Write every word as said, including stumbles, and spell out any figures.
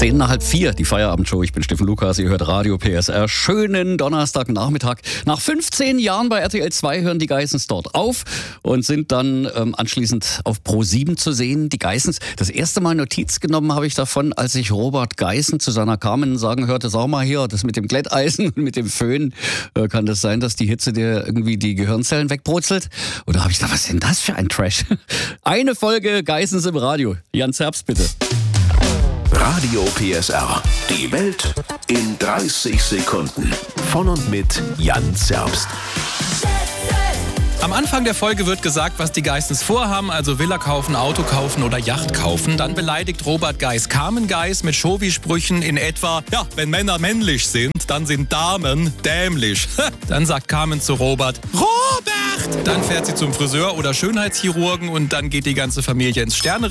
Zehn nach halb vier, die Feierabendshow. Ich bin Steffen Lukas, ihr hört Radio P S R. Schönen Donnerstagnachmittag. Nach fünfzehn Jahren bei R T L zwei hören die Geissens dort auf und sind dann ähm, anschließend auf Pro sieben zu sehen. Die Geissens, das erste Mal Notiz genommen habe ich davon, als ich Robert Geissen zu seiner Carmen sagen hörte, sag mal hier, das mit dem Glätteisen und mit dem Föhn, äh, kann das sein, dass die Hitze dir irgendwie die Gehirnzellen wegbrutzelt? Oder habe ich gedacht, was ist denn das für ein Trash? Eine Folge Geissens im Radio. Jan Zerbst, bitte. Radio P S R. Die Welt in dreißig Sekunden. Von und mit Jan Zerbst. Am Anfang der Folge wird gesagt, was die Geissens vorhaben, also Villa kaufen, Auto kaufen oder Yacht kaufen. Dann beleidigt Robert Geiss Carmen Geiss mit Chauvi-Sprüchen in etwa, ja, wenn Männer männlich sind, dann sind Damen dämlich. Dann sagt Carmen zu Robert, Robert! Dann fährt sie zum Friseur oder Schönheitschirurgen und dann geht die ganze Familie ins Sterne